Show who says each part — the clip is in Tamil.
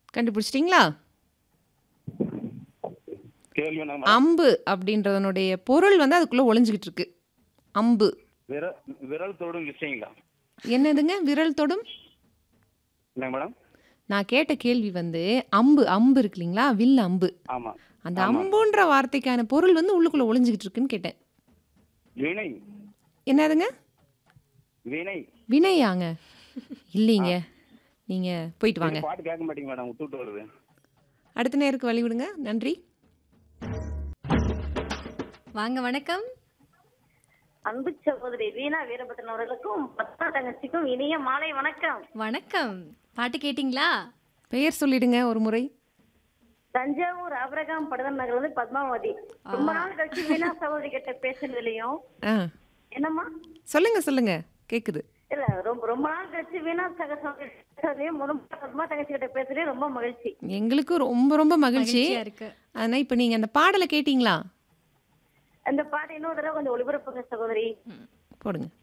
Speaker 1: கண்டுபிடிச்சிட்டீங்களா?
Speaker 2: கேள்வி என்ன மேடம்?
Speaker 1: அம்பு அப்படின்றதனுடைய பொருள் வந்து அதுக்குள்ள ஒளிஞ்சுகிட்டு இருக்கு. அம்பு.
Speaker 2: விரல் விரல் தொடும் விஷயங்களா?
Speaker 1: என்னதுங்க? விரல் தொடும்?
Speaker 2: என்ன மேடம்?
Speaker 1: நான் கேட்ட கேள்வி வந்து அம்பு அம்பு இருக்கு இல்லைங்களா? வில் அம்பு.
Speaker 2: ஆமா
Speaker 1: அந்த
Speaker 2: ஆமா.
Speaker 1: அம்புன்ற வார்த்தைக்கான பொருள் வந்து உள்ளுக்குள்ள ஒளிஞ்சுகிட்டு இருக்குன்னு கேட்டேன்.
Speaker 2: வினை
Speaker 1: என்னதுங்க?
Speaker 2: வினை.
Speaker 1: வினையாங்க?
Speaker 2: ஆ
Speaker 1: இல்லைங்க. நீங்க போயிட்டு
Speaker 2: இது
Speaker 1: வாங்க.
Speaker 2: பாட்டு கேட்க மாட்டீங்க மேடம், விட்டு விட்டு வருது.
Speaker 1: அடுத்த நேருக்கு வழி விடுங்க. நன்றி.
Speaker 3: வாங்க வணக்கம்.
Speaker 4: அன்பு சகோதரி வீணா வீரபத்ரன் அவர்களுக்கும் பத்மா தங்கச்சிக்கும் இனிய மாலை வணக்கம்.
Speaker 3: வணக்கம். பாட்டு கேட்டிங்களா?
Speaker 1: பெயர் சொல்லிடுங்க ஒரு முறை.
Speaker 4: தஞ்சாவூர் ஆபரகாம் படுதன் நகர் வந்து பத்மாவதி. ரொம்ப நாள் கழிச்சு வீணா சகோதரி கிட்ட பேசுனதுலயும்
Speaker 1: ஆ
Speaker 4: என்னம்மா
Speaker 1: சொல்லுங்க சொல்லுங்க கேக்குது.
Speaker 4: இல்ல ரொம்ப ரொம்ப நாள் கழிச்சு வீணா சகோதரி பேசுறதுலயும் முதல்ல பத்மா தங்கச்சி கிட்ட பேசுறதுலயும் ரொம்ப மகிழ்ச்சி.
Speaker 1: எங்களுக்கு ரொம்ப ரொம்ப மகிழ்ச்சி.
Speaker 3: மகிழ்ச்சியா இருக்கு.
Speaker 1: ஆனா இப்ப நீங்க அந்த பாடலை கேட்டீங்களா?
Speaker 4: அந்த பாட்டு இன்னொரு தடவை கொஞ்சம் ஒளிபரப்புங்க சகோதரி.
Speaker 1: போடுங்க.